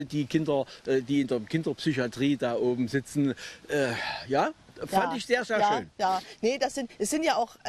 die Kinder, die in der Kinderpsychiatrie da oben sitzen, ja, fand ich sehr, sehr schön. Ja, nee, es sind ja auch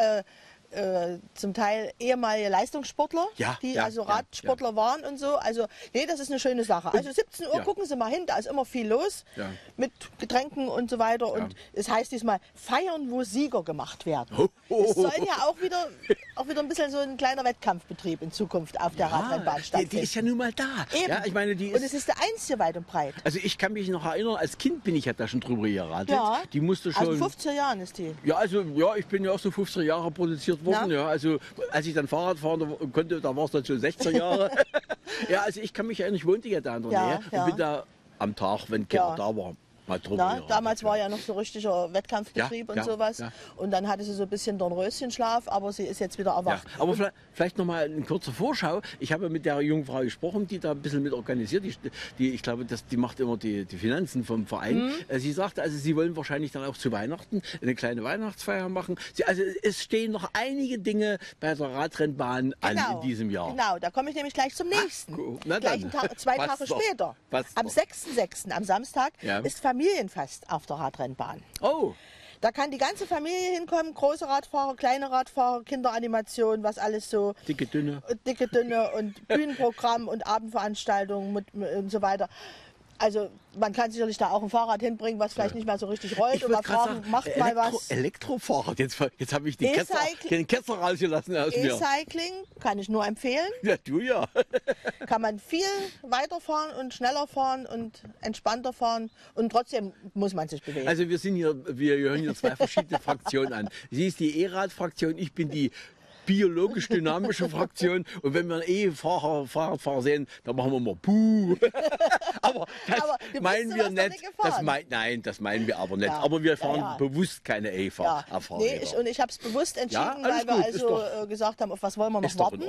zum Teil ehemalige Leistungssportler, die also Radsportler waren und so. Also, nee, das ist eine schöne Sache. Also 17 Uhr, gucken Sie mal hin, da ist immer viel los mit Getränken und so weiter. Und es heißt diesmal, feiern, wo Sieger gemacht werden. Es soll ja auch wieder ein bisschen so ein kleiner Wettkampfbetrieb in Zukunft auf der Radrennbahn stattfinden. Die ist ja nun mal da. Eben. Ja, ich meine, und es ist der einzige weit und breit. Also ich kann mich noch erinnern, als Kind bin ich ja da schon drüber geradelt. Ja, die musste schon, also 50er Jahren ist die. Ja, also ja, ich bin ja auch so 50er Jahre produziert worden. Ja, also als ich dann Fahrrad fahren konnte, da war es dann schon 16 Jahre. Ja, also ich kann mich erinnern, ich wohnte ja da in der Nähe und bin da am Tag, wenn keiner da war, mal drüber. Damals war ja noch so richtiger Wettkampfbetrieb und sowas. Ja. Und dann hatte sie so ein bisschen Dornröschenschlaf, aber sie ist jetzt wieder erwacht. Ja, aber vielleicht noch mal eine kurze Vorschau. Ich habe mit der jungen Frau gesprochen, die da ein bisschen mit organisiert. Ich glaube, die macht immer die Finanzen vom Verein. Sie sagte, also sie wollen wahrscheinlich dann auch zu Weihnachten eine kleine Weihnachtsfeier machen. Also es stehen noch einige Dinge bei der Radrennbahn an in diesem Jahr. Genau, da komme ich nämlich gleich zum nächsten. Zwei Tage später. Am 6.6., am Samstag, ist Familienfest auf der Radrennbahn. Oh! Da kann die ganze Familie hinkommen, große Radfahrer, kleine Radfahrer, Kinderanimation, was alles so. Dicke, dünne und Bühnenprogramm und Abendveranstaltungen und so weiter. Also man kann sicherlich da auch ein Fahrrad hinbringen, was vielleicht nicht mal so richtig rollt. Und mal fragen, macht mal was. Elektrofahrrad, jetzt habe ich den Ketzer rausgelassen aus mir. E-Cycling kann ich nur empfehlen. Ja, du ja. Kann man viel weiterfahren und schneller fahren und entspannter fahren und trotzdem muss man sich bewegen. Also wir hören hier zwei verschiedene Fraktionen an. Sie ist die E-Rad-Fraktion, ich bin die biologisch-dynamische Fraktion, und wenn wir einen Fahrradfahrer sehen, dann machen wir mal Puh. aber das meinen wir nicht. Das meinen wir aber nicht. Ja, aber wir fahren bewusst keine E-Fahrräder. Und ich habe es bewusst entschieden, weil wir also gesagt haben, auf was wollen wir noch warten.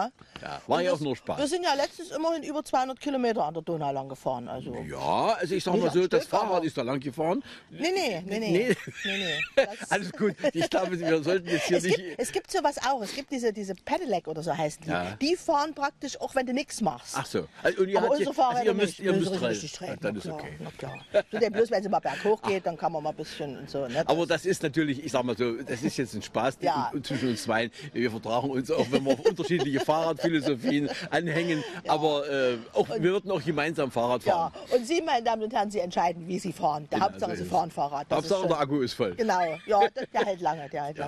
War ja auch nur Spaß. Wir sind ja letztens immerhin über 200 Kilometer an der Donau lang gefahren. Also. Ja, also ich sag mal so, das Fahrrad ist da lang gefahren. Nee. Alles gut. Ich glaube, wir sollten jetzt hier nicht... Es gibt sowas auch. Es gibt diese Pedelec oder so heißen die. Ja. Die fahren praktisch auch, wenn du nichts machst. Ach so. Also, und ihr müsst richtig treten. Dann ist okay. Bloß wenn es mal berghoch geht, dann kann man mal ein bisschen und so. Ne? Aber das ist natürlich, ich sag mal so, das ist jetzt ein Spaß zwischen uns beiden. Wir vertragen uns auch, wenn wir auf unterschiedliche Fahrradphilosophien anhängen. Aber wir würden auch gemeinsam Fahrrad fahren. Ja, und Sie, meine Damen und Herren, Sie entscheiden, wie Sie fahren. Der Hauptsache, Sie fahren Fahrrad. Hauptsache, der Akku ist voll. Genau, ja, der hält lange.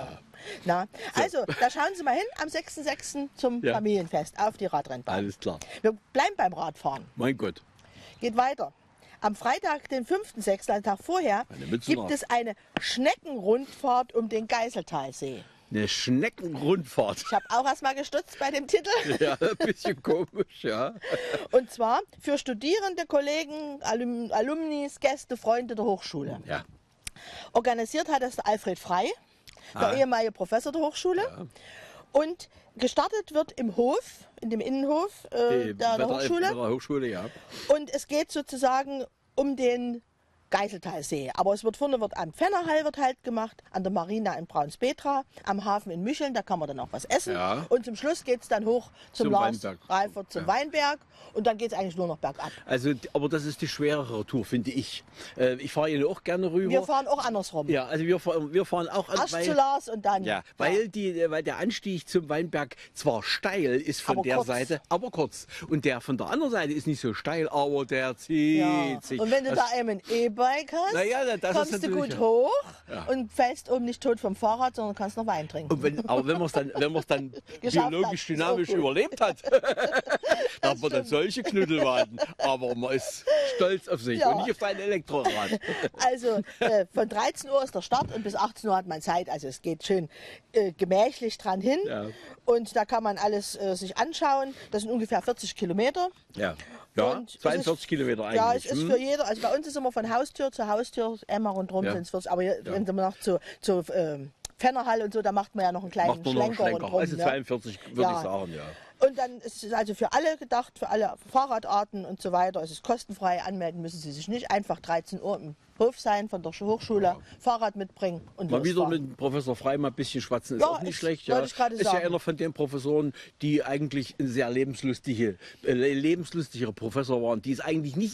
Na, also, da schauen Sie mal hin am 6.6. zum Familienfest auf die Radrennbahn. Alles klar. Wir bleiben beim Radfahren. Mein Gott. Geht weiter. Am Freitag, den 5.6., einen Tag vorher, gibt es eine Schneckenrundfahrt um den Geiseltalsee. Eine Schneckenrundfahrt. Ich habe auch erst mal gestutzt bei dem Titel. Ja, ein bisschen komisch, ja. Und zwar für Studierende, Kollegen, Alumnis, Gäste, Freunde der Hochschule. Ja. Organisiert hat das der Alfred Frey, der ehemalige Professor der Hochschule. Ja. Und gestartet wird im Hof, in dem Innenhof der Hochschule. Ja. Und es geht sozusagen um den Geiseltalsee. Aber es wird am Pfennerhall wird halt gemacht, an der Marina in Braunspetra, am Hafen in Mücheln, da kann man dann auch was essen. Ja. Und zum Schluss geht es dann hoch zum Lars Reifert, zum Weinberg, und dann geht es eigentlich nur noch bergab. Also, aber das ist die schwerere Tour, finde ich. Ich fahre hier auch gerne rüber. Wir fahren auch andersrum. Ja, also wir fahren auch erst zu Lars und dann. Ja, weil der Anstieg zum Weinberg zwar steil ist von der Seite, aber kurz. Und der von der anderen Seite ist nicht so steil, aber der zieht sich. Und wenn du da eben ein E-Bike hast, kommst du gut hoch und fällst oben nicht tot vom Fahrrad, sondern kannst noch Wein trinken. Und wenn man es dann biologisch dynamisch überlebt hat, da hat man dann solche Knüttelwaden. Aber man ist stolz auf sich und nicht auf sein Elektrorad. Also von 13 Uhr ist der Start und bis 18 Uhr hat man Zeit. Also es geht schön gemächlich dran hin. Ja. Und da kann man alles sich anschauen. Das sind ungefähr 40 Kilometer. Ja, 42 Kilometer eigentlich. Ja, es ist für jeder. Also bei uns ist immer von Haustür zu Haustür, einmal rundherum sind es 40. Aber wenn man noch zu Pfennerhall und so, da macht man ja noch einen kleinen Schlenker rundherum. Also 42 würde ich sagen, ja. Und dann ist es also für alle gedacht, für alle Fahrradarten und so weiter. Es ist kostenfrei, anmelden müssen Sie sich nicht. Einfach 13 Uhr im Hof sein von der Hochschule, Fahrrad mitbringen und mal wieder mit Professor Frey mal ein bisschen schwatzen, ist auch nicht schlecht. Ja. Ist ja einer von den Professoren, die eigentlich ein sehr lebenslustigere Professor waren, die es eigentlich nicht